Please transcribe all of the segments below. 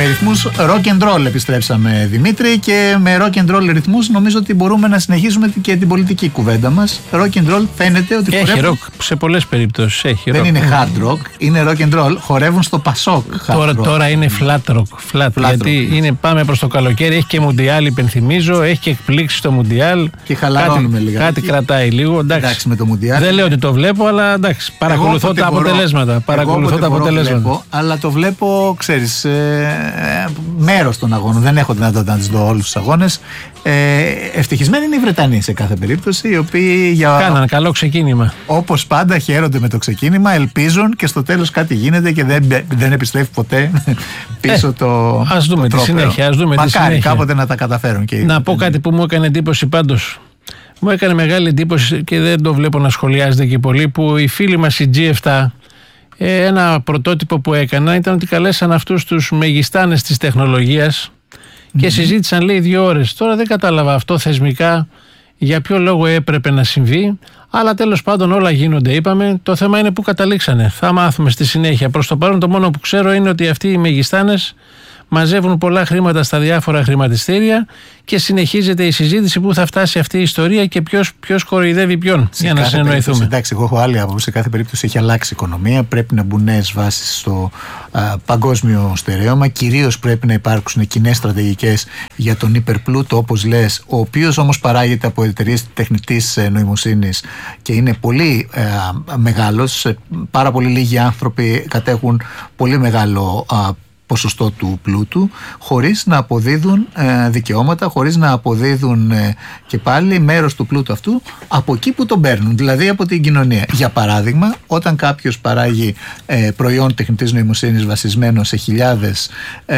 ρυθμούς rock and roll επιστρέψαμε, Δημήτρη, και με rock and roll ρυθμούς νομίζω ότι μπορούμε να συνεχίσουμε και την πολιτική κουβέντα μας. Rock and roll φαίνεται ότι έχει χορεύουν. rock σε πολλές περιπτώσεις. Έχει δεν rock. είναι hard rock, είναι rock and roll. Χορεύουν στο Πασόκ. Τώρα είναι flat rock. Γιατί πάμε προς το καλοκαίρι, έχει και μουντιάλ, υπενθυμίζω, έχει και εκπλήξει στο μουντιάλ. Και χαλαρώνουμε λίγα. Κάτι κρατάει λίγο. Εντάξει, με το μουντιάλ. Δεν λέω ότι το βλέπω, αλλά εντάξει, παρακολουθώ τα αποτελέσματα. Βλέπω, αλλά το βλέπω, ξέρεις, μέρος των αγώνων. Δεν έχω δυνατότητα να τις δω όλους τους αγώνες. Ευτυχισμένοι είναι οι Βρετανοί σε κάθε περίπτωση, οι οποίοι κάναν καλό ξεκίνημα. Όπως πάντα χαίρονται με το ξεκίνημα, ελπίζουν και στο τέλος κάτι γίνεται και δεν επιστρέφει ποτέ πίσω το. Ας δούμε τη συνέχεια. Μακάρι κάποτε να τα καταφέρουν. Και να πω κάτι που μου έκανε εντύπωση πάντως. Μου έκανε μεγάλη εντύπωση και δεν το βλέπω να σχολιάζεται και πολύ, που οι φίλοι μας οι G7, ένα πρωτότυπο που έκανα ήταν ότι καλέσαν αυτούς τους μεγιστάνες της τεχνολογίας και συζήτησαν, λέει, 2 ώρες. Τώρα δεν κατάλαβα αυτό θεσμικά για ποιο λόγο έπρεπε να συμβεί, αλλά τέλος πάντων όλα γίνονται, είπαμε. Το θέμα είναι που καταλήξανε. Θα μάθουμε στη συνέχεια. Προς το παρόν το μόνο που ξέρω είναι ότι αυτοί οι μεγιστάνες μαζεύουν πολλά χρήματα στα διάφορα χρηματιστήρια και συνεχίζεται η συζήτηση πού θα φτάσει αυτή η ιστορία και ποιος κοροϊδεύει ποιον, για να συνεννοηθούμε. Εντάξει, εγώ έχω άλλη άποψη. Σε κάθε περίπτωση έχει αλλάξει η οικονομία. Πρέπει να μπουν νέες βάσεις στο παγκόσμιο στερέωμα. Κυρίως πρέπει να υπάρξουν κοινές στρατηγικές για τον υπερπλούτο, όπως λες, ο οποίος όμως παράγεται από εταιρείες τεχνητής νοημοσύνης και είναι πολύ μεγάλος. Πάρα πολύ λίγοι άνθρωποι κατέχουν πολύ μεγάλο ποσοστό του πλούτου, χωρίς να αποδίδουν δικαιώματα, χωρίς να αποδίδουν και πάλι μέρος του πλούτου αυτού από εκεί που τον παίρνουν, δηλαδή από την κοινωνία. Για παράδειγμα, όταν κάποιος παράγει προϊόν τεχνητής νοημοσύνης βασισμένο σε χιλιάδες,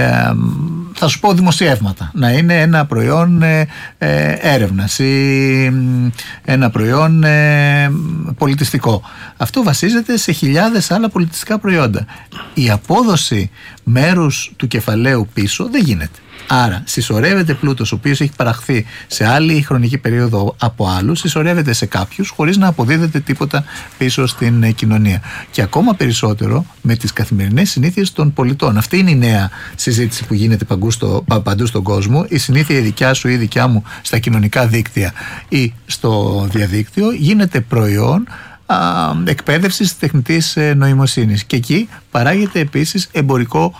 θα σου πω δημοσιεύματα, να είναι ένα προϊόν έρευνας ή ένα προϊόν πολιτιστικό. Αυτό βασίζεται σε χιλιάδες άλλα πολιτιστικά προϊόντα. Η απόδοση μέρους του κεφαλαίου πίσω δεν γίνεται. Άρα συσσωρεύεται πλούτος ο οποίος έχει παραχθεί σε άλλη χρονική περίοδο από άλλους, συσσωρεύεται σε κάποιους χωρίς να αποδίδεται τίποτα πίσω στην κοινωνία. Και ακόμα περισσότερο με τις καθημερινές συνήθειες των πολιτών. Αυτή είναι η νέα συζήτηση που γίνεται παντού στον κόσμο. Η συνήθεια η δικιά σου ή η δικιά μου στα κοινωνικά δίκτυα ή στο διαδίκτυο γίνεται προϊόν εκπαίδευσης τεχνητής νοημοσύνης, και εκεί παράγεται επίσης εμπορικό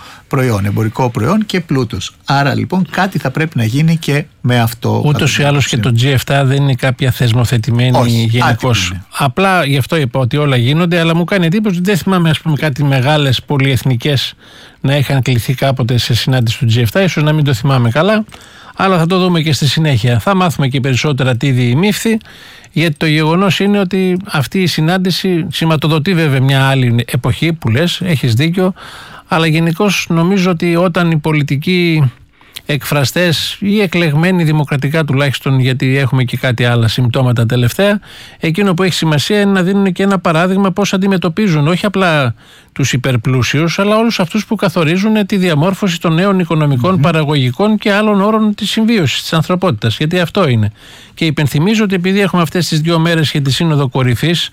προϊόν και πλούτος. Άρα λοιπόν κάτι θα πρέπει να γίνει και με αυτό. Ούτως ή άλλως και το G7 δεν είναι κάποια θεσμοθετημένη γενικώς. Απλά γι' αυτό είπα ότι όλα γίνονται, αλλά μου κάνει εντύπωση ότι δεν θυμάμαι, ας πούμε, κάτι μεγάλες πολυεθνικές να είχαν κληθεί κάποτε σε συνάντηση του G7. Ίσως να μην το θυμάμαι καλά, αλλά θα το δούμε και στη συνέχεια. Θα μάθουμε και περισσότερα τι διημήφθη, γιατί το γεγονός είναι ότι αυτή η συνάντηση σηματοδοτεί βέβαια μια άλλη εποχή που λες, έχεις δίκιο, αλλά γενικώς νομίζω ότι όταν οι πολιτικοί εκφραστές ή εκλεγμένοι δημοκρατικά τουλάχιστον, γιατί έχουμε και κάτι άλλα συμπτώματα τελευταία, εκείνο που έχει σημασία είναι να δίνουν και ένα παράδειγμα πώς αντιμετωπίζουν όχι απλά τους υπερπλούσιους, αλλά όλους αυτούς που καθορίζουν τη διαμόρφωση των νέων οικονομικών, παραγωγικών και άλλων όρων της συμβίωσης της ανθρωπότητας, γιατί αυτό είναι. Και υπενθυμίζω ότι επειδή έχουμε αυτές τις 2 μέρες και τη Σύνοδο Κορυφής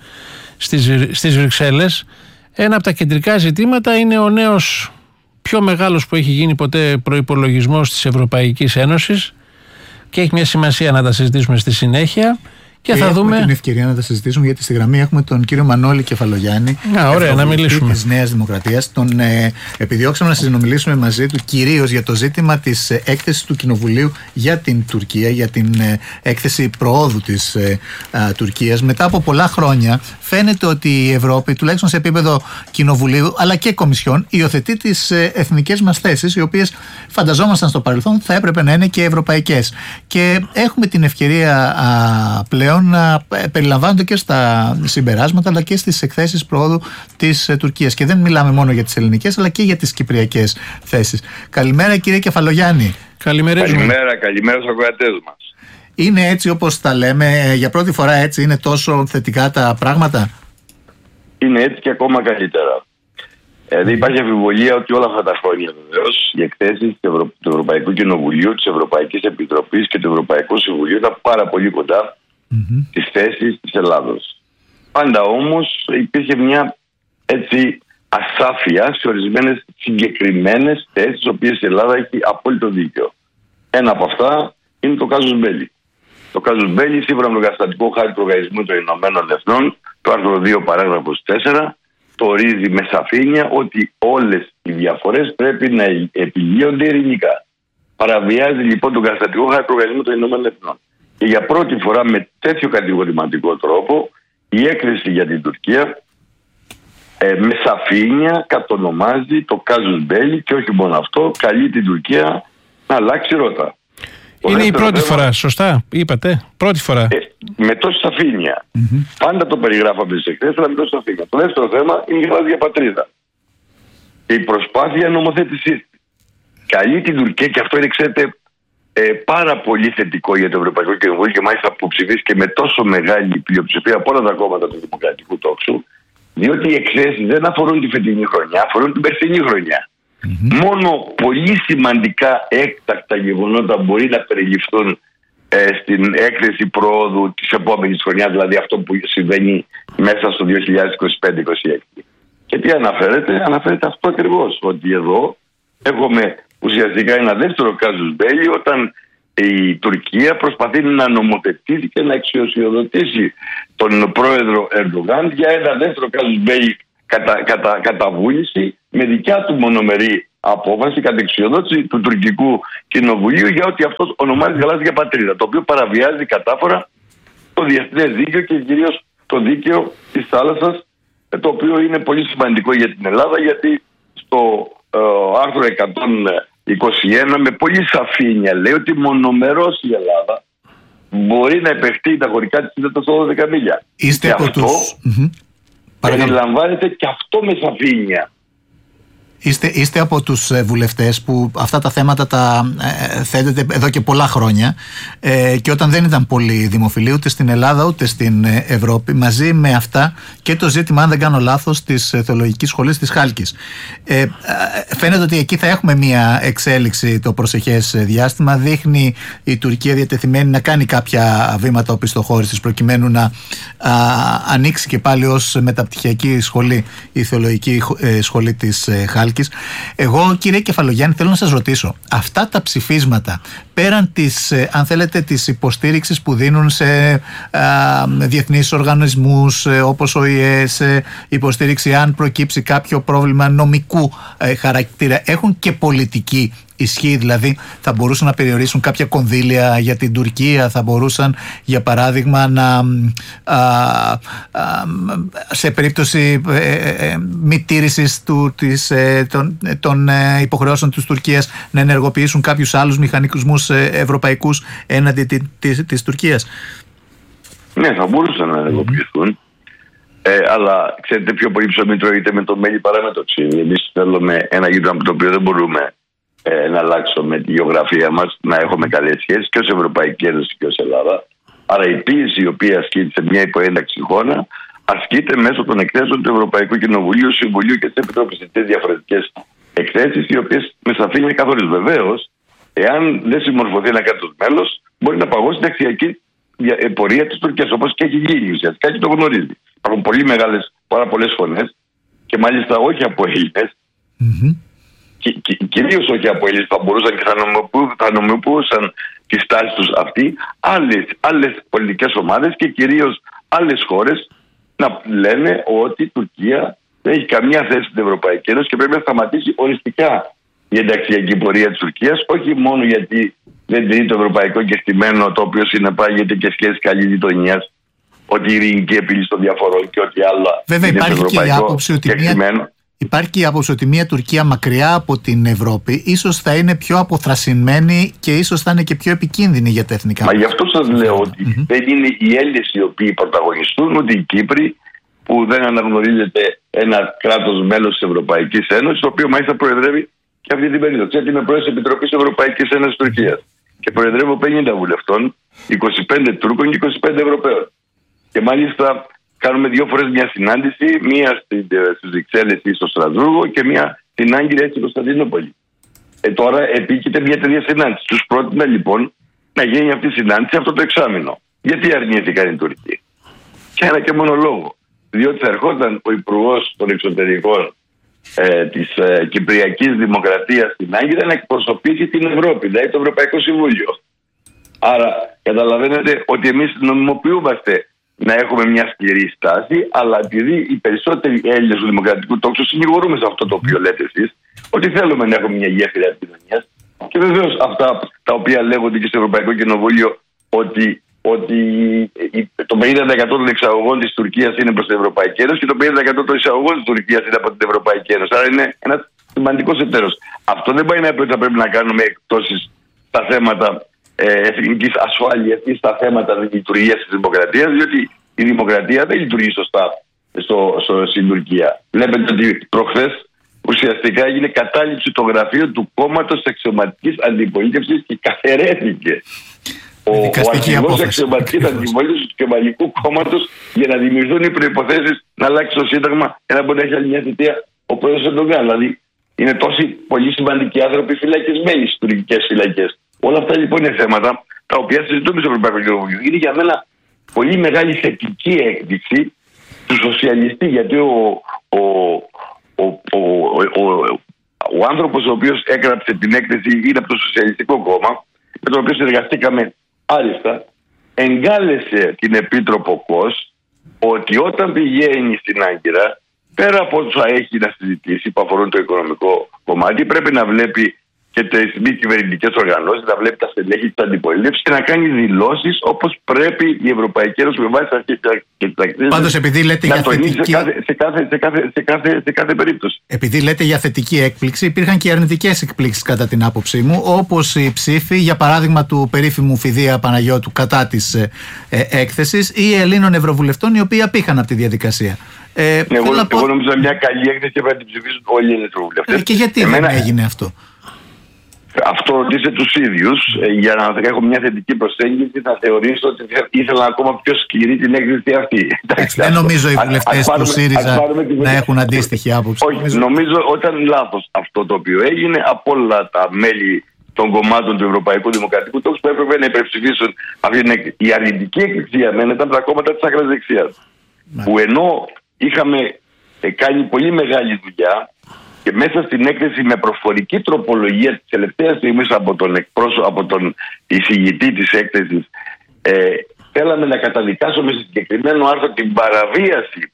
στις Βρυξέλλες, ένα από τα κεντρικά ζητήματα είναι ο νέος πιο μεγάλος που έχει γίνει ποτέ προϋπολογισμός της Ευρωπαϊκής Ένωσης, και έχει μια σημασία να τα συζητήσουμε στη συνέχεια. Και θα δούμε την ευκαιρία να τα συζητήσουμε, γιατί στη γραμμή έχουμε τον κύριο Μανώλη Κεφαλογιάννη, ωραία, να μιλήσουμε. Της Νέας Δημοκρατίας. Τον επιδιώξαμε να συνομιλήσουμε μαζί του κυρίως για το ζήτημα της έκθεσης του Κοινοβουλίου για την Τουρκία, για την έκθεση προόδου της Τουρκίας. Μετά από πολλά χρόνια φαίνεται ότι η Ευρώπη, τουλάχιστον σε επίπεδο Κοινοβουλίου αλλά και Κομισιόν, υιοθετεί τις εθνικές μας θέσεις, οι οποίες φανταζόμασταν στο παρελθόν θα έπρεπε να είναι και ευρωπαϊκές. Και έχουμε την ευκαιρία πλέον να περιλαμβάνονται και στα συμπεράσματα αλλά και στις εκθέσεις προόδου της Τουρκίας. Και δεν μιλάμε μόνο για τις ελληνικές αλλά και για τις κυπριακές θέσεις. Καλημέρα, κύριε Κεφαλογιάννη. Καλημέρα στους ακροατές μας. Είναι έτσι όπως τα λέμε? Για πρώτη φορά έτσι είναι τόσο θετικά τα πράγματα? Είναι έτσι και ακόμα καλύτερα. Δεν υπάρχει αμφιβολία ότι όλα αυτά τα χρόνια βεβαίως οι εκθέσεις του Ευρωπαϊκού Κοινοβουλίου, της Ευρωπαϊκής Επιτροπής και του Ευρωπαϊκού Συμβουλίου ήταν πάρα πολύ κοντά τις θέσεις της Ελλάδος. Πάντα όμως υπήρχε μια έτσι ασάφεια σε ορισμένες συγκεκριμένες θέσεις, τις οποίες η Ελλάδα έχει απόλυτο δίκαιο. Ένα από αυτά είναι το κάζους μπέλι. Το κάζους μπέλι, σύμφωνα με τον καταστατικό χάρτη Οργανισμού των Ηνωμένων Εθνών, το άρθρο 2 παράγραφος 4, το ορίζει με σαφήνεια ότι όλες οι διαφορές πρέπει να επιλύονται ειρηνικά. Παραβιάζει λοιπόν τον καταστατικό χάρτη του Οργανισμού των Ηνωμένων Εθνών. Και για πρώτη φορά με τέτοιο κατηγορηματικό τρόπο η έκθεση για την Τουρκία με σαφήνεια κατονομάζει το κάζους μπέλι και όχι μόνο αυτό, καλεί την Τουρκία να αλλάξει ρότα. Είναι η πρώτη φορά, σωστά είπατε, πρώτη φορά. Με τόση σαφήνεια. Πάντα το περιγράφαμε στις εκθέσεις, αλλά με τόση σαφήνεια. Το δεύτερο θέμα είναι η γαλάζια πατρίδα. Και η προσπάθεια νομοθέτησής. Καλεί την Τουρκία, και αυτό είναι, ξέρετε, πάρα πολύ θετικό για το Ευρωπαϊκό Κοινοβούλιο και μάλιστα που ψηφίστηκε με τόσο μεγάλη πλειοψηφία από όλα τα κόμματα του Δημοκρατικού Τόξου, διότι οι εκθέσεις δεν αφορούν τη φετινή χρονιά, αφορούν την περσινή χρονιά. Μόνο πολύ σημαντικά έκτακτα γεγονότα μπορεί να περιληφθούν στην έκθεση προόδου της επόμενης χρονιάς, δηλαδή αυτό που συμβαίνει μέσα στο 2025-2026. Και τι αναφέρεται? Αναφέρεται αυτό ακριβώς, ότι εδώ έχουμε ουσιαστικά ένα δεύτερο κάζους μπέλι, όταν η Τουρκία προσπαθεί να νομοθετήσει και να εξουσιοδοτήσει τον πρόεδρο Ερντογάν για ένα δεύτερο κάζους μπέλι κατά βούληση, με δικιά του μονομερή απόφαση, κατά εξουσιοδότηση του τουρκικού κοινοβουλίου, για ό,τι αυτό ονομάζει γαλάζια πατρίδα, το οποίο παραβιάζει κατάφορα το διεθνές δίκαιο και κυρίως το δίκαιο της θάλασσας, το οποίο είναι πολύ σημαντικό για την Ελλάδα, γιατί στο άρθρο 121 με πολύ σαφήνεια λέει ότι μονομερώς η Ελλάδα μπορεί να επεχτεί τα χωρικά της ύδατος στα 12 μίλια. Είστε από τους... περιλαμβάνεται και αυτό με σαφήνεια. Είστε από τους βουλευτές που αυτά τα θέματα τα θέτετε εδώ και πολλά χρόνια, και όταν δεν ήταν πολύ δημοφιλή ούτε στην Ελλάδα ούτε στην Ευρώπη, μαζί με αυτά και το ζήτημα, αν δεν κάνω λάθος, της θεολογικής σχολής της Χάλκης. Φαίνεται ότι εκεί θα έχουμε μια εξέλιξη το προσεχές διάστημα. Δείχνει η Τουρκία διατεθειμένη να κάνει κάποια βήματα οπισθοχώρησης προκειμένου να ανοίξει και πάλι ως μεταπτυχιακή σχολή η θεολογική σχολή της Χάλκης. Εγώ, κύριε Κεφαλογιάννη, θέλω να σας ρωτήσω, αυτά τα ψηφίσματα, πέραν της, αν θέλετε, της υποστήριξης που δίνουν σε διεθνείς οργανισμούς όπως ο ΙΕ, σε υποστήριξη αν προκύψει κάποιο πρόβλημα νομικού χαρακτήρα, έχουν και πολιτική ισχύ? Δηλαδή θα μπορούσαν να περιορίσουν κάποια κονδύλια για την Τουρκία, θα μπορούσαν για παράδειγμα να σε περίπτωση μη τήρησης των υποχρεώσεων της Τουρκίας να ενεργοποιήσουν κάποιους άλλους μηχανισμούς ευρωπαϊκούς έναντι της Τουρκίας? Ναι, θα μπορούσαν να ενεργοποιηθούν, αλλά ξέρετε, πιο πολύ ψωμί τρώγεται με το μέλι παρά με το ξύλι. Εμείς θέλουμε ένα γείτονα από το οποίο δεν μπορούμε να αλλάξουμε τη γεωγραφία μας, να έχουμε καλές σχέσεις και ως Ευρωπαϊκή Ένωση και ως Ελλάδα. Άρα η πίεση η οποία ασκείται σε μια υποένταξη χώρα ασκείται μέσω των εκθέσεων του Ευρωπαϊκού Κοινοβουλίου, Συμβουλίου και της Επιτροπής. Σε διαφορετικές εκθέσεις, οι οποίες με σαφήνεια καθορίζουν. Βεβαίως, εάν δεν συμμορφωθεί ένα κράτος μέλος, μπορεί να παγώσει την αξιακή πορεία της Τουρκίας, όπως και έχει γίνει ουσιαστικά και το γνωρίζει. Υπάρχουν πάρα πολλές φωνές, και μάλιστα όχι από Έλληνες. Κυρίως όχι από Έλληνες, θα μπορούσαν και θα νομιμοποιούσαν τη στάση τους αυτή άλλες πολιτικές ομάδες και κυρίως άλλες χώρες να λένε ότι η Τουρκία δεν έχει καμία θέση στην Ευρωπαϊκή Ένωση και πρέπει να σταματήσει οριστικά η ενταξιακή πορεία της Τουρκίας, όχι μόνο γιατί δεν τηρεί το ευρωπαϊκό κεκτημένο, το οποίο συνεπάγεται και σχέσεις καλής γειτονίας, ότι η ειρηνική επίλυση των διαφορών και ό,τι άλλο. Βέβαια υπάρχει και η άποψη ότι υπάρχει και η άποψη ότι μια Τουρκία μακριά από την Ευρώπη ίσως θα είναι πιο αποθρασινμένη και ίσως θα είναι και πιο επικίνδυνη για τα εθνικά. Μα γι' αυτό σας λέω ότι δεν είναι οι Έλληνες οι οποίοι πρωταγωνιστούν, ούτε οι Κύπροι, που δεν αναγνωρίζεται ένα κράτος μέλος της Ευρωπαϊκής Ένωσης, το οποίο μάλιστα προεδρεύει και αυτή την περίοδο. Γιατί είμαι πρόεδρος της Επιτροπής Ευρωπαϊκής Ένωσης Τουρκίας και προεδρεύω 50 βουλευτών, 25 Τούρκων και 25 Ευρωπαίων. Και μάλιστα κάνουμε 2 φορές μια συνάντηση, μία στις Βρυξέλλες ή στο Στρασβούργο και μία στην Άγκυρα ή στην Κωνσταντινούπολη. Τώρα επίκειται μια τέτοια συνάντηση. Τους πρότεινα λοιπόν να γίνει αυτή η συνάντηση αυτό το εξάμηνο. Γιατί αρνήθηκαν οι Τουρκοί? Και ένα και μόνο λόγο. Διότι θα ερχόταν ο Υπουργός των Εξωτερικών της Κυπριακής Δημοκρατίας στην Άγκυρα να εκπροσωπήσει την Ευρώπη, δηλαδή το Ευρωπαϊκό Συμβούλιο. Άρα καταλαβαίνετε ότι εμείς νομιμοποιούμαστε να έχουμε μια σκληρή στάση, αλλά επειδή οι περισσότεροι Έλληνες του δημοκρατικού τόξου συνηγορούμε σε αυτό το οποίο λέτε εσείς, ότι θέλουμε να έχουμε μια γέφυρα επικοινωνίας. Και βεβαίως αυτά τα οποία λέγονται και στο Ευρωπαϊκό Κοινοβούλιο, ότι το 50% των εξαγωγών της Τουρκίας είναι προς την Ευρωπαϊκή Ένωση και το 50% των εισαγωγών της Τουρκίας είναι από την Ευρωπαϊκή Ένωση. Άρα είναι ένας σημαντικός εταίρος. Αυτό δεν πάει να πει ότι θα πρέπει να κάνουμε εκπτώσεις στα θέματα εθνικής ασφάλειας ή στα θέματα λειτουργίας της δημοκρατίας, διότι η δημοκρατία δεν λειτουργεί σωστά στην Τουρκία. Βλέπετε ότι προχθές ουσιαστικά έγινε κατάληψη το γραφείο του κόμματος αξιωματικής αντιπολίτευσης και καθαιρέθηκε ο αρχηγός αξιωματικής αντιπολίτευσης του Κεμαλικού Κόμματος για να δημιουργηθούν οι προϋποθέσεις να αλλάξει το Σύνταγμα και να μπορεί να έχει άλλη μια θητεία ο πρόεδρος Ερντογάν. Δηλαδή είναι τόσοι πολύ σημαντικοί άνθρωποι φυλακισμένοι στις τουρκικές φυλακές. Όλα αυτά λοιπόν είναι θέματα τα οποία συζητούμε στο Ευρωπαϊκό Κοινοβούλιο. Είναι για μένα πολύ μεγάλη θετική έκδειξη του σοσιαλιστή, γιατί ο άνθρωπος ο οποίος έγραψε την έκθεση είναι από το Σοσιαλιστικό Κόμμα, με τον οποίο συνεργαστήκαμε άριστα, εγκάλεσε την Επίτροπο Κος ότι όταν πηγαίνει στην Άγκυρα, πέρα από όσα έχει να συζητήσει που αφορούν το οικονομικό κομμάτι, πρέπει να βλέπει και τις μη κυβερνητικές οργανώσεις, να βλέπει τα στελέχη της αντιπολίτευσης και να κάνει δηλώσεις όπως πρέπει η Ευρωπαϊκή Ένωση με βάση τα και τις αξίες. Πάντως, επειδή λέτε για θετική... σε κάθε περίπτωση. Επειδή λέτε για θετική έκπληξη, υπήρχαν και αρνητικές εκπλήξεις κατά την άποψή μου, όπως η ψήφη, για παράδειγμα, του περίφημου Φιδία Παναγιώτου κατά της έκθεσης ή Ελλήνων Ευρωβουλευτών οι οποίοι απήχαν από τη διαδικασία. Εγώ νομίζω μια καλή έκθεση και πρέπει να την ψηφίσουν όλοι οι Έλληνες Ευρωβουλευτές. Και γιατί δεν έγινε αυτό? Αυτό ρωτήστε τους ίδιους. Για να έχω μια θετική προσέγγιση, θα θεωρήσω ότι ήθελα ακόμα πιο σκληρή την έκθεση αυτή. Δεν νομίζω οι βουλευτές του ΣΥΡΙΖΑ να έχουν αντίστοιχη άποψη. Όχι, νομίζω ότι ήταν λάθος αυτό το οποίο έγινε από όλα τα μέλη των κομμάτων του Ευρωπαϊκού Δημοκρατικού Τόξου που έπρεπε να υπερψηφίσουν αυτή την έκθεση. Η αρνητική έκθεση για μένα ήταν τα κόμματα της άκρας δεξιάς. Που ενώ είχαμε κάνει πολύ μεγάλη δουλειά, και μέσα στην έκθεση με προφορική τροπολογία της τελευταίας στιγμής από τον εισηγητή της έκθεσης, θέλαμε να καταδικάσουμε σε συγκεκριμένο άρθρο την παραβίαση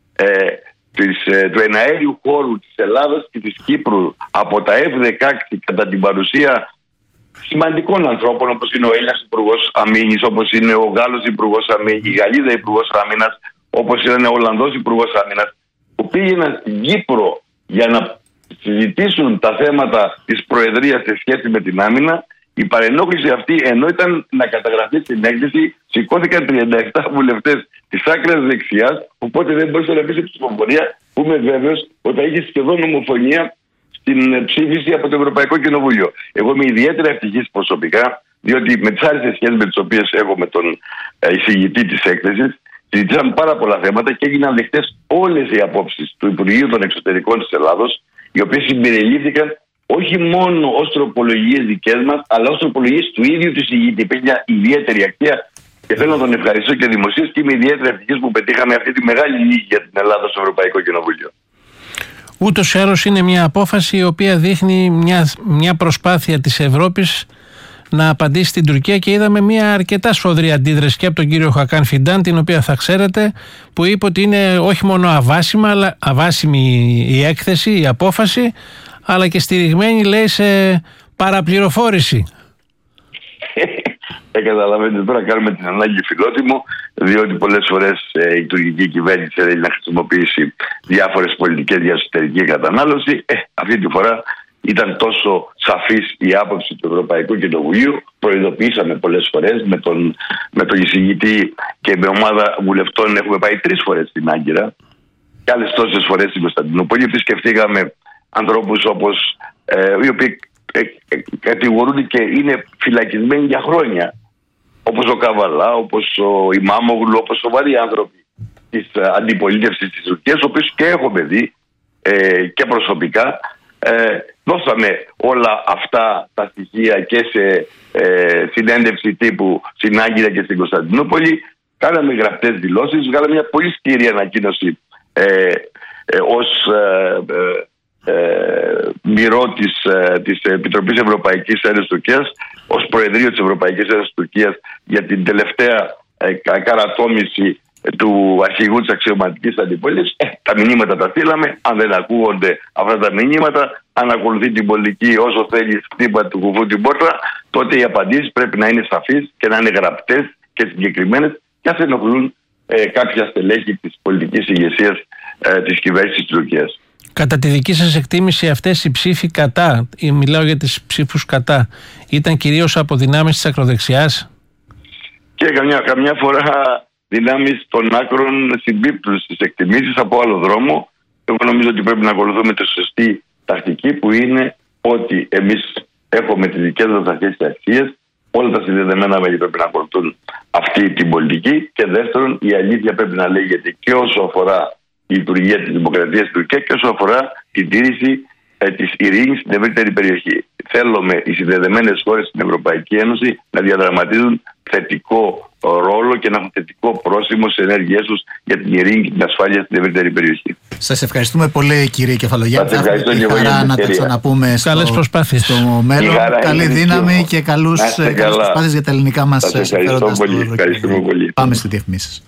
του εναέριου χώρου της Ελλάδας και της Κύπρου από τα F-16 κατά την παρουσία σημαντικών ανθρώπων, όπως είναι ο Έλληνας Υπουργός Αμήνης, όπως είναι ο Γάλλος Υπουργός Αμήνης, η Γαλλίδα Υπουργός Άμυνας, όπως είναι ο Ολλανδός Υπουργός Άμυνας, που πήγαιναν στην Κύπρο για να συζητήσουν τα θέματα της Προεδρίας σε σχέση με την άμυνα. Η παρενόχληση αυτή, ενώ ήταν να καταγραφεί στην έκθεση, σηκώθηκαν 37 βουλευτές της άκρας δεξιάς, οπότε δεν μπορούσε να μπει σε ψηφοφορία, που είμαι βέβαιος ότι θα είχε σχεδόν ομοφωνία στην ψήφιση από το Ευρωπαϊκό Κοινοβούλιο. Εγώ είμαι ιδιαίτερα ευτυχής προσωπικά, διότι με τις άριστες σχέσεις με τις οποίες έχω με τον εισηγητή της έκθεσης, συζητήσαμε πάρα πολλά θέματα και έγιναν δεκτές όλες οι απόψεις του Υπουργείου των Εξωτερικών της Ελλάδος, οι οποίες συμπεριλήφθηκαν όχι μόνο ως τροπολογίες δικές μας, αλλά ως τροπολογίες του ίδιου του εισηγητή. Υπήρχε μια ιδιαίτερη αξία και θέλω να τον ευχαριστώ και δημοσίως και είμαι ιδιαίτερα ευτυχής που πετύχαμε αυτή τη μεγάλη νίκη για την Ελλάδα στο Ευρωπαϊκό Κοινοβούλιο. Ούτως ή άλλως είναι μια απόφαση η οποία δείχνει μια προσπάθεια της Ευρώπης να απαντήσει στην Τουρκία και είδαμε μια αρκετά σφοδρή αντίδραση και από τον κύριο Χακάν Φιντάν, την οποία θα ξέρετε, που είπε ότι είναι όχι μόνο αβάσιμη η έκθεση, η απόφαση, αλλά και στηριγμένη, λέει, σε παραπληροφόρηση. Καταλαβαίνετε, τώρα κάνουμε την ανάγκη φιλότιμο, διότι πολλές φορές η τουρκική κυβέρνηση θέλει να χρησιμοποιήσει διάφορες πολιτικές για εσωτερική κατανάλωση. Αυτή τη φορά ήταν τόσο σαφής η άποψη του Ευρωπαϊκού Κοινοβουλίου. Προειδοποιήσαμε πολλές φορές με τον εισηγητή και με ομάδα βουλευτών. Έχουμε πάει 3 φορές στην Άγκυρα και άλλες τόσες φορές στην Κωνσταντινούπολη. Επισκεφτήκαμε ανθρώπους όπως οι οποίοι κατηγορούνται και είναι φυλακισμένοι για χρόνια, όπως ο Καβαλά, όπως ο Ιμάμογλου, όπως σοβαροί άνθρωποι της αντιπολίτευσης της Τουρκίας, ο οποίος και έχουμε δει και προσωπικά. Δώσαμε όλα αυτά τα στοιχεία και σε συνέντευξη τύπου στην Άγκυρα και στην Κωνσταντινούπολη. Κάναμε γραπτές δηλώσεις, βγάλαμε μια πολύ σκληρή ανακοίνωση ως μοιρό της Επιτροπής Ευρωπαϊκής Ένωσης Τουρκίας ως Προεδρείο της Ευρωπαϊκής Ένωσης Τουρκίας για την τελευταία καρατόμηση του αρχηγού της αξιωματικής αντιπολίτευσης. Τα μηνύματα τα στείλαμε. Αν δεν ακούγονται αυτά τα μηνύματα, αν ακολουθεί την πολιτική όσο θέλει χτύπα του κουβού την πόρτα, τότε οι απαντήσεις πρέπει να είναι σαφείς και να είναι γραπτές και συγκεκριμένες και ας ενοχλούν κάποια στελέχη της πολιτικής ηγεσίας της κυβέρνησης της Τουρκίας. Κατά τη δική σας εκτίμηση, αυτές οι ψήφοι κατά, μιλάω για τις ψήφους κατά, ήταν κυρίως από δυνάμεις της ακροδεξιάς? Και καμιά φορά δυνάμεις των άκρων συμπίπτουν στις εκτιμήσεις από άλλο δρόμο. Εγώ νομίζω ότι πρέπει να ακολουθούμε τη σωστή τακτική, που είναι ότι εμείς έχουμε τις δικές μας αρχές και αξίες. Όλα τα συνδεδεμένα μέλη πρέπει να ακολουθούν αυτή την πολιτική. Και δεύτερον, η αλήθεια πρέπει να λέγεται και όσο αφορά η λειτουργία της δημοκρατίας στην Τουρκία και όσο αφορά την τήρηση της ειρήνης στην ευρύτερη περιοχή. Θέλουμε οι συνδεδεμένες χώρες στην Ευρωπαϊκή Ένωση να διαδραματίζουν θετικό ρόλο και να έχουν θετικό πρόσημο στις ενέργειές τους για την ειρήνη και την ασφάλεια στην ευρύτερη περιοχή. Σας ευχαριστούμε πολύ, κύριε Κεφαλογιάννη. Σας ευχαριστώ και εγώ για την να τα ξαναπούμε στο μέλλον. Καλή δύναμη και καλές προσπάθειες για τα ελληνικά μας συμφέροντα. Ευχαριστούμε πολύ. Πάμε στις διαφημίσεις.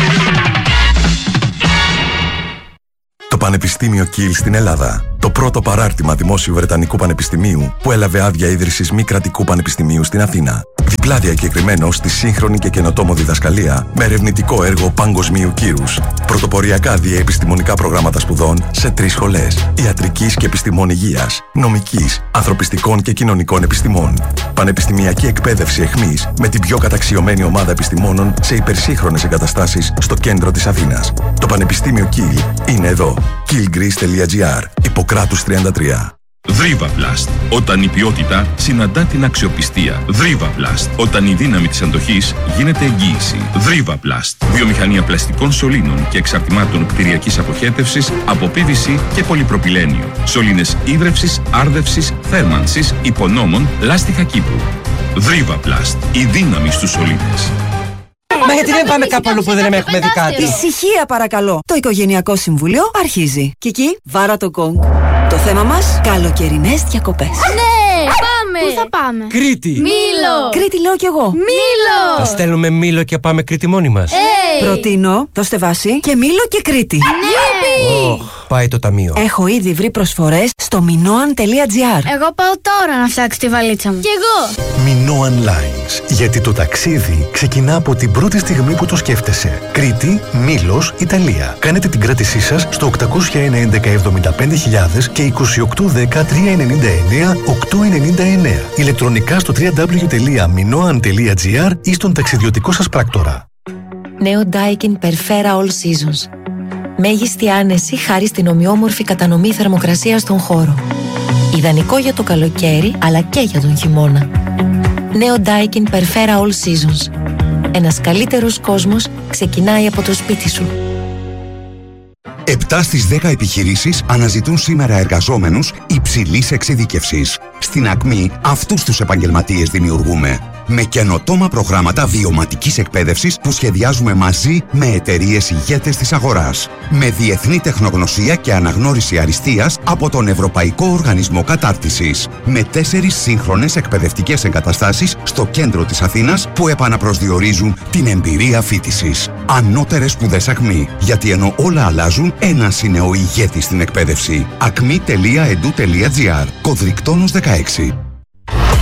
Το Πανεπιστήμιο Κιλ στην Ελλάδα. Το πρώτο παράρτημα δημόσιου Βρετανικού Πανεπιστημίου που έλαβε άδεια ίδρυσης μη κρατικού πανεπιστημίου στην Αθήνα. Διπλά διακεκριμένο στη σύγχρονη και καινοτόμο διδασκαλία με ερευνητικό έργο παγκοσμίου κύρους. Πρωτοποριακά διαεπιστημονικά προγράμματα σπουδών σε 3 σχολές: ιατρικής και επιστημών υγείας, νομικής, ανθρωπιστικών και κοινωνικών επιστημών. Πανεπιστημιακή εκπαίδευση εχμής με την πιο καταξιωμένη ομάδα επιστημόνων σε υπερσύγχρονες εγκαταστάσεις στο κέντρο της Αθήνας. Το Πανεπιστήμιο Κιλ είναι εδώ. killgreece.gr. Ιπποκράτους 33. Δρίβαπλαστ. Όταν η ποιότητα συναντά την αξιοπιστία. Δρίβαπλαστ. Όταν η δύναμη της αντοχής γίνεται εγγύηση. Δρίβαπλαστ. Βιομηχανία πλαστικών σωλήνων και εξαρτημάτων κτηριακής αποχέτευσης από PVC και πολυπροπυλένιο. Σωλήνες ίδρευσης, άρδευσης, θέρμανσης, υπονόμων, λάστιχα κήπου. Δρίβαπλαστ. Η δύναμη στους σωλήνες. Μα γιατί δεν πάμε κάπου αλλού που δεν έχουμε δει κάτι? Ησυχία παρακαλώ. Το Οικογενειακό Συμβούλιο αρχίζει. Κική, βάρα το γκονγκ. Το θέμα μας, καλοκαιρινές διακοπές. Ναι, πάμε! Πού θα πάμε? Κρήτη! Μήλο! Κρήτη λέω κι εγώ. Μήλο! Θα στέλνουμε Μήλο και πάμε Κρήτη μόνοι μας. Προτείνω το Στεβάσι και Μήλο και Κρήτη. Ναι! Πάει το ταμείο. Έχω ήδη βρει προσφορές στο minoan.gr. Εγώ πάω τώρα να φτιάξω τη βαλίτσα μου. Κι εγώ! Minoan Lines. Γιατί το ταξίδι ξεκινά από την πρώτη στιγμή που το σκέφτεσαι. Κρήτη, Μήλος, Ιταλία. Κάνετε την κράτησή σας στο 801-1175.000 και 2810-399-899. Ηλεκτρονικά στο www.minoan.gr ή στον ταξιδιωτικό σας πράκτορα. Νέο Daikin Perfera All Seasons. Μέγιστη άνεση χάρη στην ομοιόμορφη κατανομή θερμοκρασίας στον χώρο. Ιδανικό για το καλοκαίρι αλλά και για τον χειμώνα. Νέο Daikin Perfera All Seasons. Ένας καλύτερος κόσμος ξεκινάει από το σπίτι σου. 7 στις 10 επιχειρήσεις αναζητούν σήμερα εργαζόμενους υψηλής εξειδίκευσης. Στην Ακμή αυτούς τους επαγγελματίες δημιουργούμε. Με καινοτόμα προγράμματα βιωματικής εκπαίδευσης που σχεδιάζουμε μαζί με εταιρείες ηγέτες της αγοράς. Με διεθνή τεχνογνωσία και αναγνώριση αριστείας από τον Ευρωπαϊκό Οργανισμό Κατάρτισης. Με 4 σύγχρονες εκπαιδευτικές εγκαταστάσεις στο κέντρο της Αθήνας που επαναπροσδιορίζουν την εμπειρία φοιτησης. Ανώτερες σπουδές Ακμή. Γιατί ενώ όλα αλλάζουν, ένας είναι ο ηγέτης στην εκπαίδευση. acmi.edu.gr. Κωδρικτόνος 16.